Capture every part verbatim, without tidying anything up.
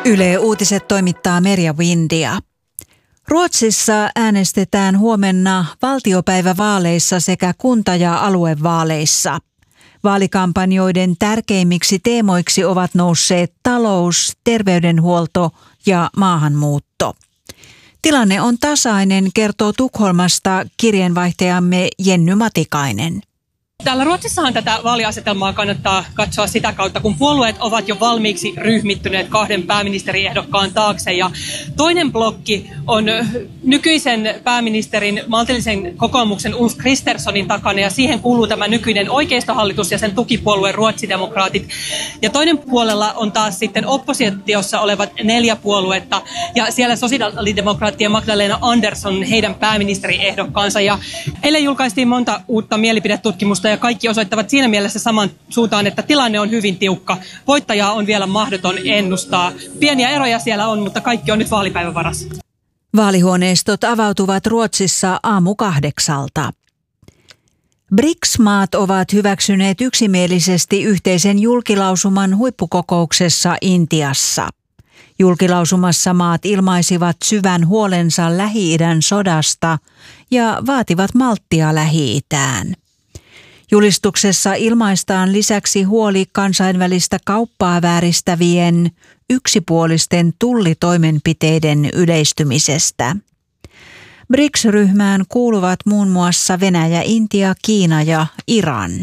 Yle Uutiset toimittaa Merja Windia. Ruotsissa äänestetään huomenna valtiopäivävaaleissa sekä kunta- ja aluevaaleissa. Vaalikampanjoiden tärkeimmiksi teemoiksi ovat nousseet talous, terveydenhuolto ja maahanmuutto. Tilanne on tasainen, kertoo Tukholmasta kirjeenvaihtajamme Jenny Matikainen. Täällä Ruotsissahan tätä vaaliasetelmaa kannattaa katsoa sitä kautta, kun puolueet ovat jo valmiiksi ryhmittyneet kahden pääministeriehdokkaan taakse. Ja toinen blokki on nykyisen pääministerin maltillisen kokoomuksen Ulf Kristerssonin takana, ja siihen kuuluu tämä nykyinen oikeistohallitus ja sen tukipuolue ruotsidemokraatit. Ja toinen puolella on taas sitten oppositiossa olevat neljä puoluetta, ja siellä sosiaalidemokraattien Magdalena Andersson, heidän pääministeriehdokkaansa. Ja eilen julkaistiin monta uutta mielipidetutkimusta, ja kaikki osoittavat siinä mielessä saman suuntaan, että tilanne on hyvin tiukka. Voittajaa on vielä mahdoton ennustaa. Pieniä eroja siellä on, mutta kaikki on nyt vaalipäivän varassa. Vaalihuoneistot avautuvat Ruotsissa aamu kahdeksalta. B R I C S-maat ovat hyväksyneet yksimielisesti yhteisen julkilausuman huippukokouksessa Intiassa. Julkilausumassa maat ilmaisivat syvän huolensa Lähi-idän sodasta ja vaativat malttia Lähi-itään. Julistuksessa ilmaistaan lisäksi huoli kansainvälistä kauppaa vääristävien yksipuolisten tullitoimenpiteiden yleistymisestä. B R I C S-ryhmään kuuluvat muun muassa Venäjä, Intia, Kiina ja Iran.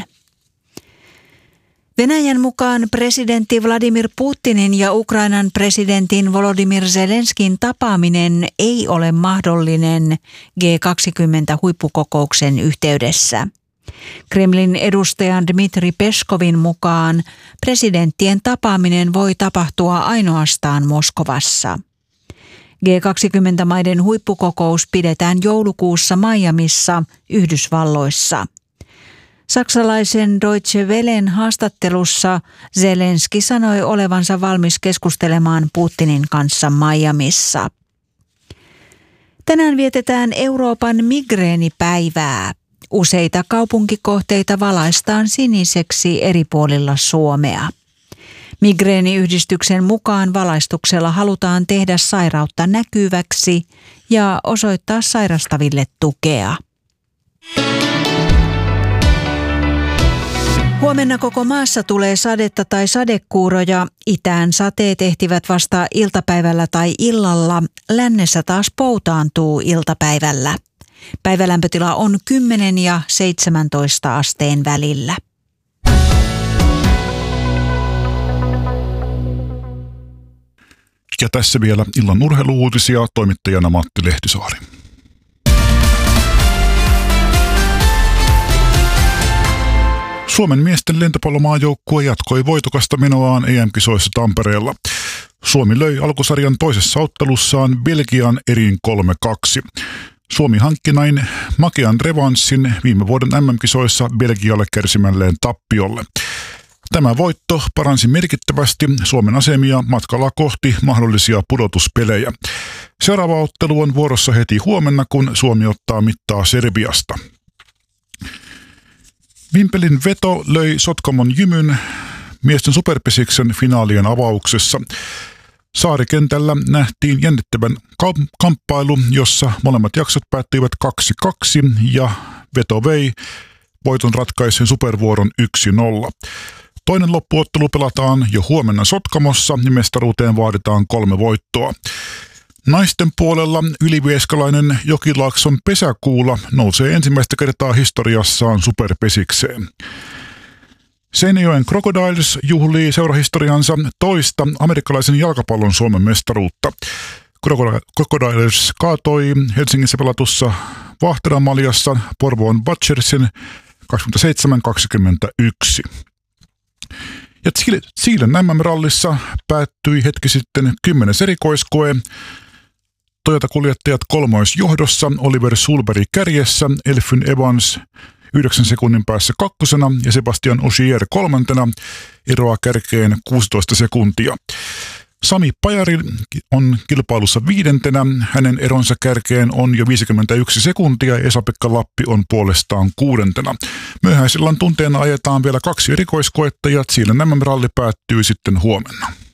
Venäjän mukaan presidentti Vladimir Putinin ja Ukrainan presidentin Volodymyr Zelenskin tapaaminen ei ole mahdollinen G kaksikymmentä-huippukokouksen yhteydessä. Kremlin edustajan Dmitri Peskovin mukaan presidenttien tapaaminen voi tapahtua ainoastaan Moskovassa. G kaksikymmentä-maiden huippukokous pidetään joulukuussa Miamissa, Yhdysvalloissa. Saksalaisen Deutsche Wellen haastattelussa Zelenski sanoi olevansa valmis keskustelemaan Putinin kanssa Miamissa. Tänään vietetään Euroopan migreenipäivää. Useita kaupunkikohteita valaistaan siniseksi eri puolilla Suomea. Migreeniyhdistyksen mukaan valaistuksella halutaan tehdä sairautta näkyväksi ja osoittaa sairastaville tukea. Huomenna koko maassa tulee sadetta tai sadekuuroja. Itään sateet ehtivät vasta iltapäivällä tai illalla. Lännessä taas poutaantuu iltapäivällä. Päivälämpötila on kymmenen ja seitsemäntoista asteen välillä. Ja tässä vielä illan urheiluuutisia, toimittajana Matti Lehtisaari. Suomen miesten lentopallomaajoukkue jatkoi voitokasta menoaan E M-kisoissa Tampereella. Suomi löi alkusarjan toisessa ottelussaan Belgian eriin kolme kaksi. Suomi hankki näin makean revanssin viime vuoden M M-kisoissa Belgialle kärsimälleen tappiolle. Tämä voitto paransi merkittävästi Suomen asemia matkalla kohti mahdollisia pudotuspelejä. Seuraava ottelu on vuorossa heti huomenna, kun Suomi ottaa mittaa Serbiasta. Vimpelin veto löi Sotkamon Jymyn miesten superpesiksen finaalien avauksessa. Saarikentällä nähtiin jännittävän kamppailu, jossa molemmat jaksot päättyivät kaksi kaksi ja veto vei voiton ratkaisen supervuoron yksi nolla. Toinen loppuottelu pelataan jo huomenna Sotkamossa ja mestaruuteen vaaditaan kolme voittoa. Naisten puolella ylivieskalainen Jokilaakson Pesäkuula nousee ensimmäistä kertaa historiassaan superpesikseen. Seinäjoen Crocodiles juhlii seurahistoriansa toista amerikkalaisen jalkapallon Suomen mestaruutta. Crocodiles kaatoi Helsingissä pelatussa Vahteramaljassa Porvoon Butchersin kaksikymmentäseitsemän kaksikymmentäyksi. Ja Chilen M M-rallissa päättyi hetki sitten kymmenes erikoiskoe. Toyota-kuljettajat kolmoisjohdossa, Oliver Sulberg kärjessä, Elfyn Evans yhdeksän sekunnin päässä kakkosena ja Sebastian Ogier kolmantena, eroa kärkeen kuusitoista sekuntia. Sami Pajari on kilpailussa viidentenä, hänen eronsa kärkeen on jo viisikymmentäyksi sekuntia ja Esa-Pekka Lappi on puolestaan kuudentena. Myöhäisillan tunteena ajetaan vielä kaksi erikoiskoetta ja Chilen M M-ralli päättyy sitten huomenna.